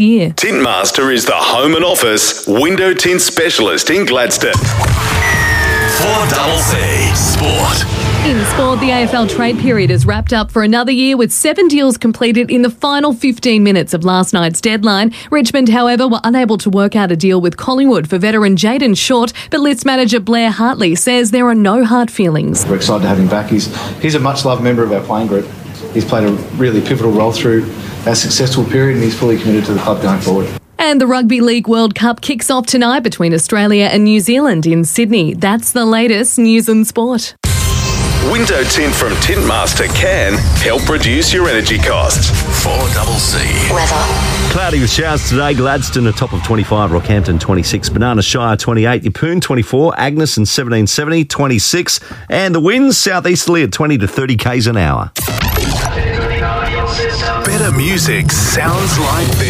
year. Tintmaster is the home and office window tint specialist in Gladstone. 4CC Sport. In sport, the AFL trade period is wrapped up for another year with 7 deals completed in the final 15 minutes of last night's deadline. Richmond, however, were unable to work out a deal with Collingwood for veteran Jayden Short, but List manager Blair Hartley says there are no hard feelings. We're excited to have him back. He's a much-loved member of our playing group. He's played a really pivotal role through our successful period and he's fully committed to the club going forward. And the Rugby League World Cup kicks off tonight between Australia and New Zealand in Sydney. That's the latest news and sport. Window tint from Tintmaster can help reduce your energy costs. 4CC. Weather. Cloudy with showers today. Gladstone a top of 25, Rockhampton 26, Banana Shire 28, Yeppoon 24, Agnes and 1770 26, and the winds southeasterly at 20 to 30 k's an hour. Better music sounds like this.